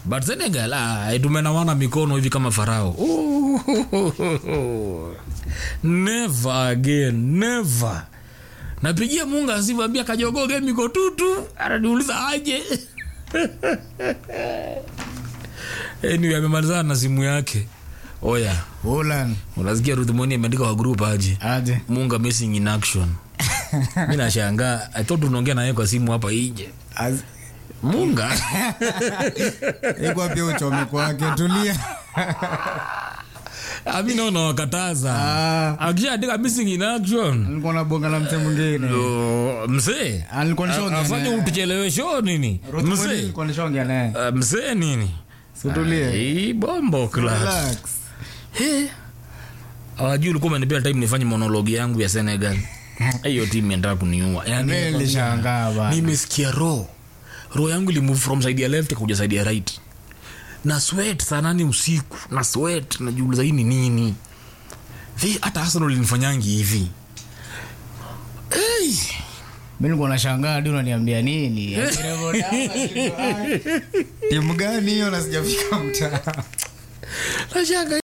But Senegal tumenawana mikono hivi kama Farao. Never again, never. Napigia Mungu asivambia Kajogo game iko tutu, ananiuliza aje. Anyway, amemalizana na simu yake. Oya. Holland. Unasikia Ruth Moni ameandika kwa group aje. Munga missing in action. Mimi nashangaa. I thought unaongea na yeye kwa simu hapa nje. Munga. Iko pia uchome kwake tulia. Mimi naona wakataza. Akishaandika missing in action. Nilikuwa na bonga na mtu mwingine. Mzee. Alikuwa nishongea. Afanye utuchelewesho nini? Mzee alikuwa nishongea naye. Mzee nini? Situlie. Bombo class. Relax. Awajui ulikuwa umenipea time nifanye monologue yangu ya Senegal. Hiyo timu inataka kuniua. Yaani nilishangaa bana. Nimesikia roho yangu ili move from side ya left kuja side ya right. Na sweat sana ni usiku. Na sweat najiuliza hii ni nini? Hata Arsenal ilinifanyangi hivi. Mimi nilikuwa nashangaa hadi unaniambia nini? Timu gani hiyo na sijafika mtaa? Nashangaa